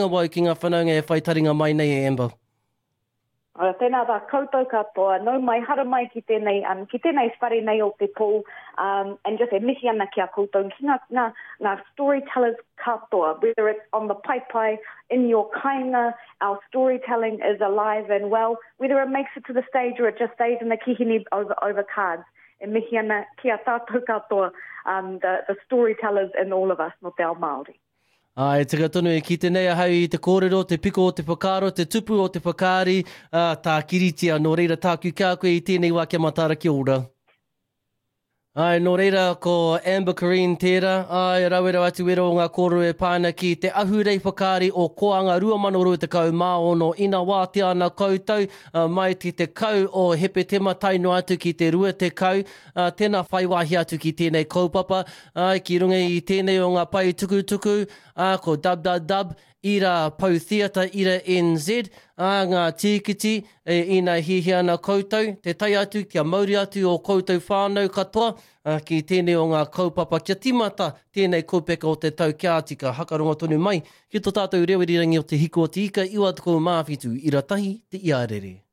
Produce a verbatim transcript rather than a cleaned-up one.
Wai ki ngā whanaunga e whaitaringa mai nei e Amber. Ora, tēnā rā koutou katoa, nau mai hara mai ki tēnei, um, ki tēnei whare nei o te pō, um, and just e mihi ana ki a koutou, ki ngā, ngā, ngā storytellers katoa, whether it's on the pai pai, in your kainga, our storytelling is alive and well, whether it makes it to the stage or it just stays in the kihini over, over cards. E mihi ana ki a tātou katoa, um, the, the storytellers in all of us, no te ao Māori. Ai, te katonu e ki te nei ahau i te kōrero, te piko o te whakaro, te tupu o te whakāri, uh, tā kiritia, nō reira tāku kā koe i tēnei wā kia matara ki ora. Ai, nō reira ko Amber Corrine tērā, ai, rauera atu wera o ngā kōrero e pāna ki te ahurei whakāri o koanga rua mano rua te kau mā ono ina wā te ana koutou, uh, mai te te kau o hepe tema taino atu ki te rua te kau, uh, tēnā whaiwahi atu ki tēnei kaupapa, ai, ki runga i tēnei o ngā pai tuku tuku, uh, ko dub dub dub, ira Pau Theatre, ira N Z, a ngā tīkiti e ina hihi ana koutou, te tai atu kia mauri atu o koutou whānau katoa, a, ki tēnei o ngā kaupapa kia timata tēnei kaupeka o te tau kia atika hakaronga tonu mai, ki tō tātou rewirirangi o te hiko o te ika, iwa tukou māwhitu, ira tahi te iarere.